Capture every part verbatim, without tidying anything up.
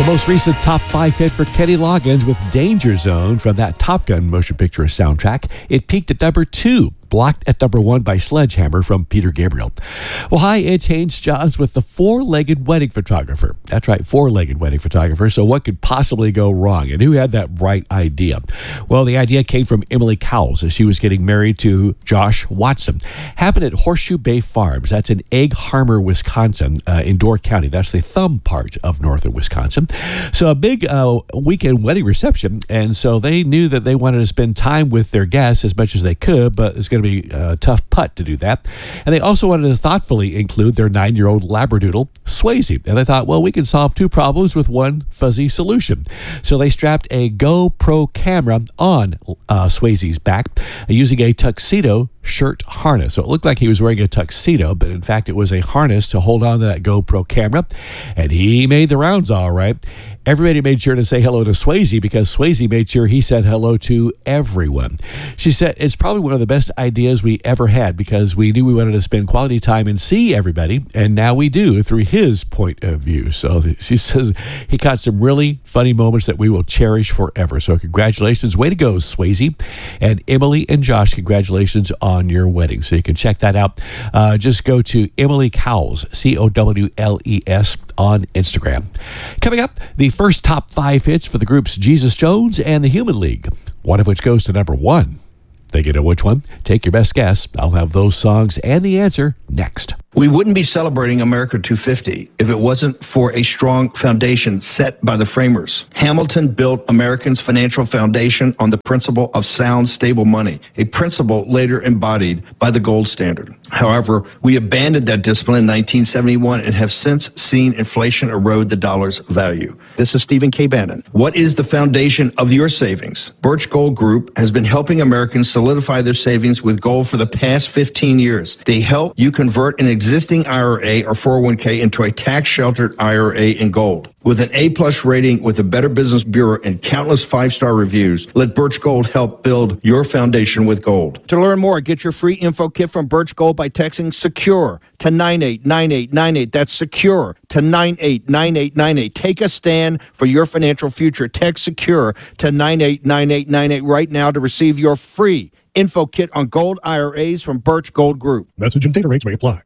most recent top five hit for Kenny Loggins with Danger Zone from that Top Gun motion picture soundtrack. It peaked at number two, blocked at number one by Sledgehammer from Peter Gabriel. Well, hi, it's Haynes Johns with the Four-Legged Wedding Photographer. That's right, Four-Legged Wedding Photographer. So what could possibly go wrong? And who had that bright idea? Well, the idea came from Emily Cowles as she was getting married to Josh Watson. Happened at Horseshoe Bay Farms. That's in Egg Harbor, Wisconsin, uh, in Door County. That's the thumb part of northern Wisconsin. So a big uh, weekend wedding reception. And so they knew that they wanted to spend time with their guests as much as they could, but it's going to be a tough putt to do that. And they also wanted to thoughtfully include their nine-year-old Labradoodle, Swayze. And they thought, well, we can solve two problems with one fuzzy solution. So they strapped a GoPro camera on uh, Swayze's back uh, using a tuxedo shirt harness. So it looked like he was wearing a tuxedo, but in fact it was a harness to hold on to that GoPro camera. And he made the rounds all right. Everybody made sure to say hello to Swayze because Swayze made sure he said hello to everyone. She said it's probably one of the best ideas we ever had because we knew we wanted to spend quality time and see everybody, and now we do through his point of view. So she says he caught some really funny moments that we will cherish forever. So congratulations. Way to go, Swayze. And Emily and Josh, congratulations on your wedding. So you can check that out. Uh, just go to Emily Cowles, C O W L E S, on Instagram. Coming up, the first top five hits for the groups Jesus Jones and the Human League, one of which goes to number one. Think you know which one? Take your best guess. I'll have those songs and the answer next. We wouldn't be celebrating America two fifty if it wasn't for a strong foundation set by the framers. Hamilton built Americans' financial foundation on the principle of sound, stable money, a principle later embodied by the gold standard. However, we abandoned that discipline in nineteen seventy-one and have since seen inflation erode the dollar's value. This is Stephen K. Bannon. What is the foundation of your savings? Birch Gold Group has been helping Americans solidify their savings with gold for the past fifteen years. They help you convert an existing I R A or four oh one k into a tax-sheltered I R A in gold. With an A-plus rating with the Better Business Bureau and countless five-star reviews, let Birch Gold help build your foundation with gold. To learn more, get your free info kit from Birch Gold by texting SECURE to nine eight nine eight nine eight. That's SECURE to nine eight nine eight nine eight. Take a stand for your financial future. Text SECURE to nine eight nine eight nine eight right now to receive your free info kit on gold I R As from Birch Gold Group. Message and data rates may apply.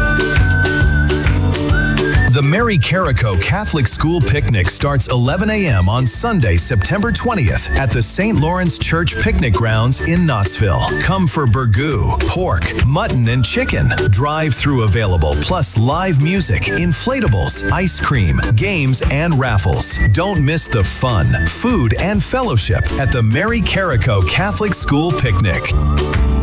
The Mary Carrico Catholic School Picnic starts eleven a.m. on Sunday, September twentieth at the Saint Lawrence Church Picnic Grounds in Knoxville. Come for burgoo, pork, mutton, and chicken. Drive-through available, plus live music, inflatables, ice cream, games, and raffles. Don't miss the fun, food, and fellowship at the Mary Carrico Catholic School Picnic.